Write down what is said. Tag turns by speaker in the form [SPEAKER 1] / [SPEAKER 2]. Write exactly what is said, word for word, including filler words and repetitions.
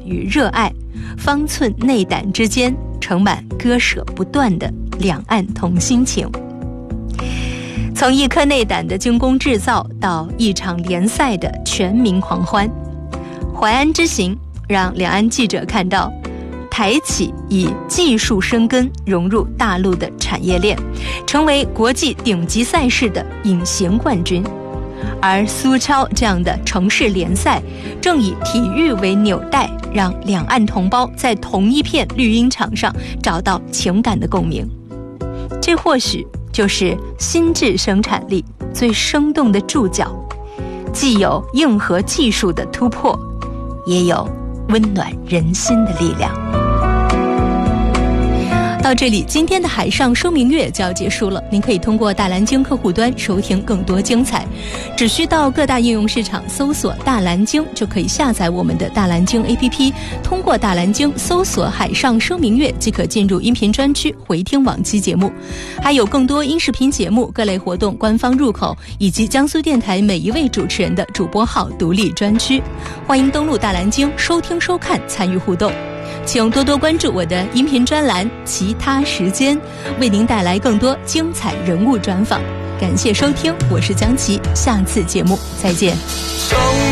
[SPEAKER 1] 与热爱，方寸内胆之间盛满割舍不断的两岸同心情。从一颗内胆的精工制造到一场联赛的全民狂欢，淮安之行让两岸记者看到台企以技术生根融入大陆的产业链，成为国际顶级赛事的隐形冠军。而苏超这样的城市联赛正以体育为纽带，让两岸同胞在同一片绿茵场上找到情感的共鸣。这或许就是新质生产力最生动的注脚，既有硬核技术的突破，也有温暖人心的力量。到这里，今天的海上说明月就要结束了。您可以通过大蓝鲸客户端收听更多精彩，只需到各大应用市场搜索大蓝鲸，就可以下载我们的大蓝鲸 A P P， 通过大蓝鲸搜索海上说明月即可进入音频专区回听往期节目，还有更多音视频节目、各类活动官方入口，以及江苏电台每一位主持人的主播号独立专区。欢迎登录大蓝鲸收听收看，参与互动。请多多关注我的音频专栏其他时间，为您带来更多精彩人物专访。感谢收听，我是江琪，下次节目再见。